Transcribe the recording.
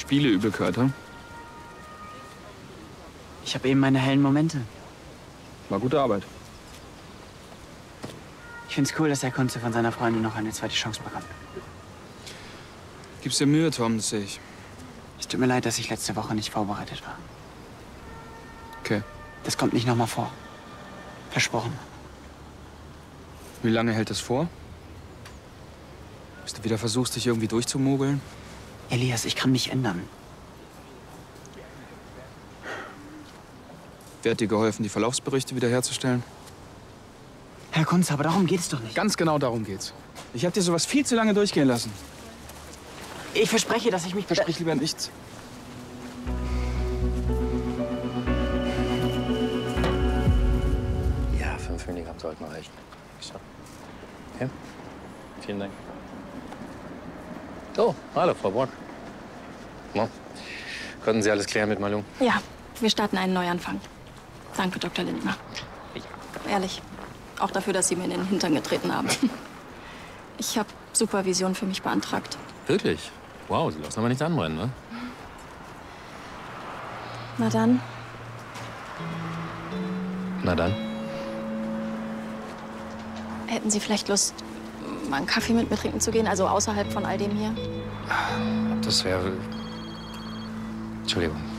Spiele übel gehört, hm? Ich habe eben meine hellen Momente. War gute Arbeit. Ich find's cool, dass Herr Kunze von seiner Freundin noch eine zweite Chance bekommt. Gib's dir Mühe, Tom, das sehe ich. Es tut mir leid, dass ich letzte Woche nicht vorbereitet war. Okay. Das kommt nicht nochmal vor. Versprochen. Wie lange hält das vor? Bis du wieder versuchst, dich irgendwie durchzumogeln? Elias, ich kann mich ändern. Wer hat dir geholfen, die Verlaufsberichte wiederherzustellen? Herr Kunze, aber darum geht es doch nicht. Ganz genau darum geht's. Ich habe dir sowas viel zu lange durchgehen lassen. Ich verspreche, dass ich mich... Versprich lieber nichts. Ja, 5 Milligramm sollten reichen. So. Okay. Vielen Dank. Oh, hallo, Frau Born. Na, konnten Sie alles klären mit Malung? Ja, wir starten einen Neuanfang. Danke, Dr. Lindner. Ehrlich, auch dafür, dass Sie mir in den Hintern getreten haben. Ich habe Supervision für mich beantragt. Wirklich? Wow, Sie lassen aber nichts anbrennen, ne? Na dann, Na dann. hätten Sie vielleicht Lust, mal einen Kaffee mit mir trinken zu gehen? Also außerhalb von all dem hier? Das wäre... Entschuldigung.